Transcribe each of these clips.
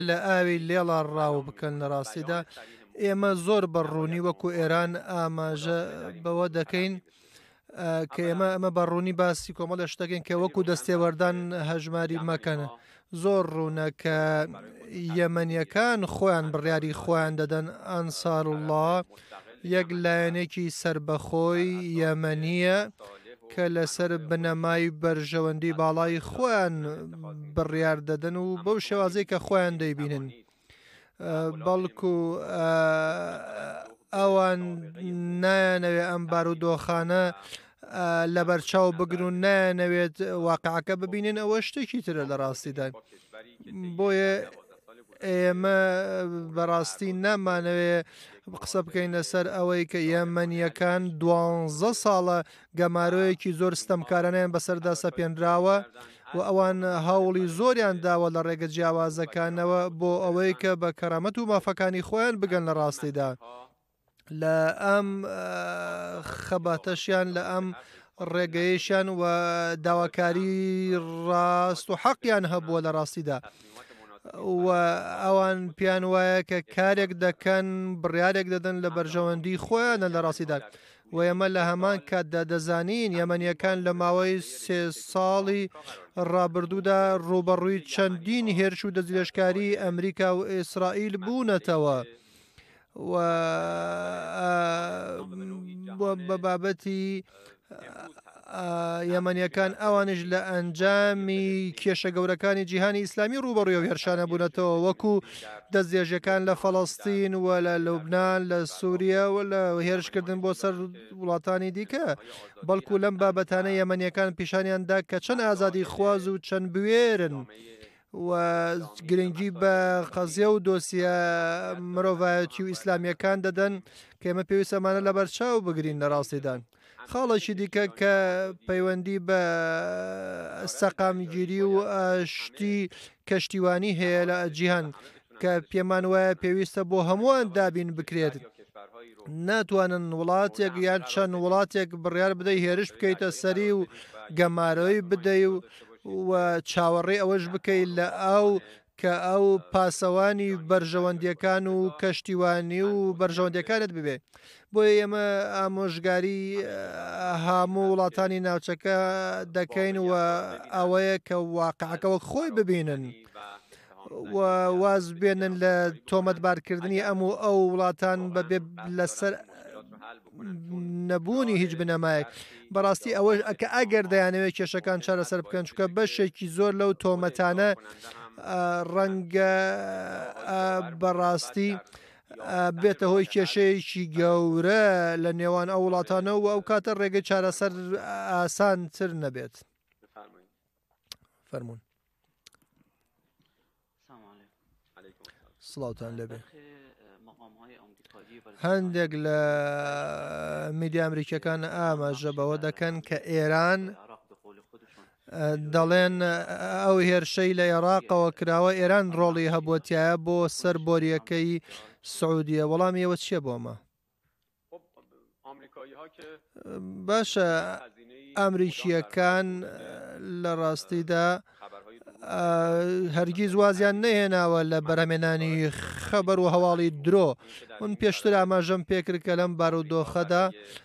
لە ئاوی لێڵا ڕاو بکەن لە ڕاستیدا ئێمە زۆر بەڕوونی وەکو ئێران ئاماژە بەوە دەکەین کە ئێمە ئەمە بەڕوونی باسی کۆمەڵە شتەکەین کە وەکو دەستێوەردان هەژماری مەکەنە زۆر ڕوونە کە یەمەنیەکان خۆیان بڕیاری خۆیان دەدەن ئەنساروڵڵا یەک لایەنێکی سربەخۆی یەمەنیە کە لەسەر بنەمای بەرژەوەندی باڵای خۆیان بڕیار دەدەن و بەو شێوازەی کە خۆیان دەیبینن بەڵکو ئەوان نایانەوێت ئەم بارودۆخانە لە بەرچاو بگرن و نایانەوێت واقعەکە ببینن ئەوە شتێکی ترە لە ڕاستیدا بۆیە ئێمە بەڕاستی نامانەوێت قسە بکەین لەسەر ئەوەی کە یەمەنیەکان 12 ساڵە گەمارۆیەکی زۆر ستەمکارانیان بەسەردا سەپێنراوە و ئەوان هەوڵی زۆریان داوە لە ڕێگە جیاوازەکانەوە بۆ ئەوەی کە بە کەرامەت و مافەکانی خۆیان بگەن لە ڕاستیدا لە ئەم خەباتەشیان لە ئەم ڕێگەیەشیان و داواکاری ڕاست و حەقیان هەبووە لە ڕاستیدا و ئەوان پیان وایە کە کارێک دەکەن بڕیارێک دەدەن لە بەرژەوەندی خۆیانە لە ڕاستیدا و ئێمە لە هەمان کاتدا دەزانین یەمەنیەکان لە ماوەی 3 ساڵی ڕابردوودا ڕوبەڕووی چەندین هێرش و دەستێشکاری ئەمریکا و ئیسرائیل بوونەتەوە و بە بابەتی یەمەنیەکان ئەوانش لە ئەنجامی کێشە گەورەکانی جیهانی ئیسلامی ڕوبەڕووی و هێرشانە بوونەتەوە وەکو دەستێژەکان لە فەڵەستین و لە لوبنان لە سووریا و لە هێرشکردن بۆ سەر وڵاتانی دیکە بەڵکو لەم بابەتانە یەمەنیەکان پیشانیاندا کە چەند ئازادی خواز و چەند بوێرن و گرنگی بە قەزیە و دۆسیە مرۆڤایەتی و ئیسلامیەکان دەدەن کە ئێمە پێویستەمانە لە بەرچاو بگرین لە ڕاستیدان خاڵێکی دیکە کە پەیوەندی بە سەقامگیری و ئاشتی کەشتیوانی هەیە لە جیهان کە پێمان وایە پێویستە بۆ هەمووان دابین بکرێت ناتوانن وڵاتێک یان چەند وڵاتێک بڕیار بدەی هێرش بکەیتە سەری و گەمارەوەی بدەی و چاوەڕێ ئەوەش بکەیت لە ئەو کە ئەو پاسەوانی بەرژەوەندیەکان و کەشتیوانی و بەرژەوەندەکانت ببێ بۆیە ئێمە ئامۆژگاری هەموو وڵاتانی ناوچەکە دەکەین و ئەوەیە کە واقعەکەوە خۆی ببینن و واز بێنن لە تۆمەتبارکردنی ئەو وڵاتان بەبێ لەسەر نەبوونی هیچ بنەمایەک بەڕاستی ئەوە کە ئەگەر دەیانەوێت کێشەکان چارەسەر بکەن چکە بەشێکی زۆر لەو تۆمەتانە ڕەنگە بەڕاستی بێتە هۆی کێشەیەکی گەورە لە نێوان ئەو وڵاتانە و ئەو کاتە ڕێگەی چارەسەر ئاسانتر نەبێت فەرمونون سڵاوتان لەبێ هەندێک لە میدیا ئەمریکیەکان ئاماژە بەوە دەکەن کە ئێران دەڵێن ئەو هێرشەی لە عێراقەوە کراوە ئێران ڕۆڵی هەبووەتیایە بۆ سەر بۆریەکەی سعودیە وەڵامی ئێوە چییە بۆمە باشە ئەمریکیەکان لە ڕاستیدا هەرگیز وازیان نەهێناوە لە بەرهەمێنانی خەبەر و هەواڵی درۆ من پێشتر ئاماژەم پێکرد کە لەم بارودۆخەدا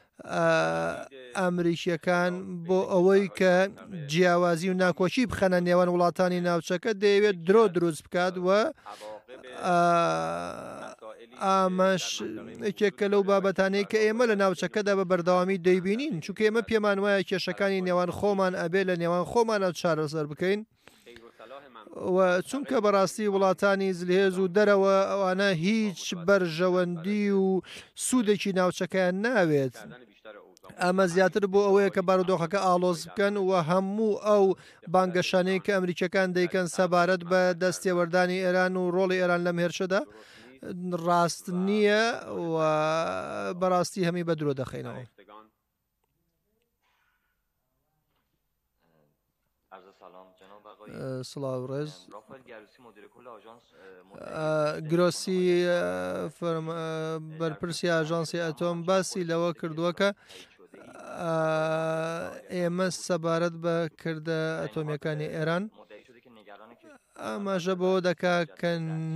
ئەمریکیەکان بۆ ئەوەی کە جیاوازی و ناکۆچی بخەنە نێوان وڵاتانی ناوچەکە دەیەوێت درۆ دروست بکات و ئامەش یەکێکە لەو بابەتانەی کە ئێمە لە ناوچەکەدا بە بەردەوامی دەیبینین چونکە ئێمە پێمان وایە کێشەکانی نێوان خۆمان ئەبێ لە نێوان خۆمانە چارەسەر بکەین و چونکە بەڕاستی وڵاتانی زلهێز و دەرەوە ئەوانە هیچ بەرژەوەندی و سوودێکی ناوچەکەیان ناوێت ئەمە زیاتر بۆ ئەوەیە کە بارودۆخەکە ئاڵۆز بکەن و هەموو ئەو بانگەشانەی کە ئەمریکیەکان دەیکەن سەبارەت بە دەستێوەردانی ئێران و ڕۆڵی ئێران لەم هێرشەدا ڕاست نییە و بەڕاستی هەمی بە درۆ دەخینەوە سڵاو ڕێز گرۆسی بەرپرسی ئاژانسی ئەتۆم باسی لەوە کردووە ئێمە سەبارەت بە کردە ئەتۆمیەکانی ئێران ئاماژە بەوە دەکات کە